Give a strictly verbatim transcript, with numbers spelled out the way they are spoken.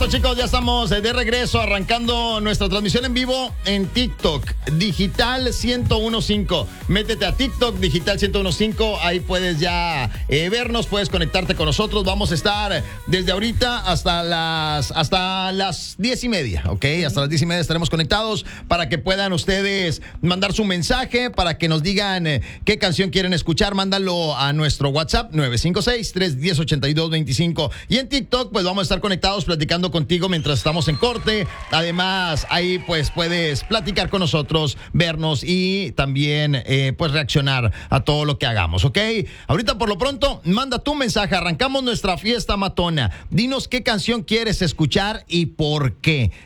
Listo, chicos, ya estamos de regreso arrancando nuestra transmisión en vivo en TikTok, Digital ciento uno punto cinco. Métete a TikTok, Digital ciento uno punto cinco, ahí puedes ya eh, vernos, puedes conectarte con nosotros. Vamos a estar desde ahorita hasta las hasta las diez y media, ¿ok? Hasta las diez y media estaremos conectados para que puedan ustedes mandar su mensaje, para que nos digan eh, qué canción quieren escuchar. Mándalo a nuestro WhatsApp nueve cinco seis, tres uno cero, ocho dos dos cinco. Y en TikTok, pues vamos a estar conectados platicando contigo mientras estamos en corte. Además, ahí pues puedes platicar con nosotros, vernos y también eh, pues reaccionar a todo lo que hagamos, ¿ok? Ahorita por lo pronto, manda tu mensaje. Arrancamos nuestra fiesta matona. Dinos qué canción quieres escuchar y por qué.